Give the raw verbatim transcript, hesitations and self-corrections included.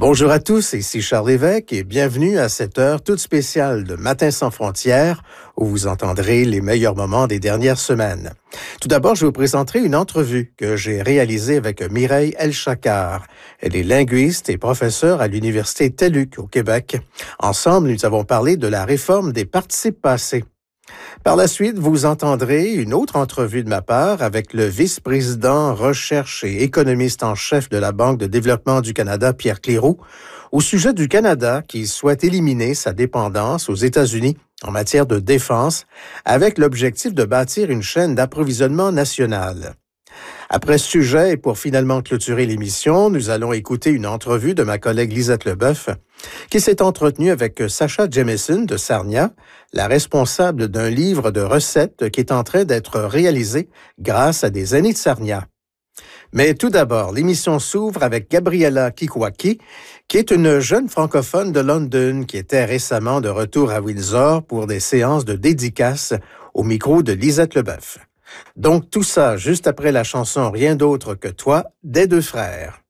Bonjour à tous, ici Charles Lévesque et bienvenue à cette heure toute spéciale de Matin sans frontières où vous entendrez les meilleurs moments des dernières semaines. Tout d'abord, je vous présenterai une entrevue que j'ai réalisée avec Mireille El-Chakar. Elle est linguiste et professeure à l'Université TELUC au Québec. Ensemble, nous avons parlé de la réforme des participes passés. Par la suite, vous entendrez une autre entrevue de ma part avec le vice-président recherche et économiste en chef de la Banque de développement du Canada, Pierre Cléroux, au sujet du Canada qui souhaite éliminer sa dépendance aux États-Unis en matière de défense avec l'objectif de bâtir une chaîne d'approvisionnement nationale. Après ce sujet, et pour finalement clôturer l'émission, nous allons écouter une entrevue de ma collègue Lisette Leboeuf, qui s'est entretenue avec Sacha Jamieson de Sarnia, la responsable d'un livre de recettes qui est en train d'être réalisé grâce à des amis de Sarnia. Mais tout d'abord, l'émission s'ouvre avec Gabriela Kikwaki, qui est une jeune francophone de London qui était récemment de retour à Windsor pour des séances de dédicaces au micro de Lisette Leboeuf. Donc tout ça juste après la chanson Rien d'autre que toi des deux frères.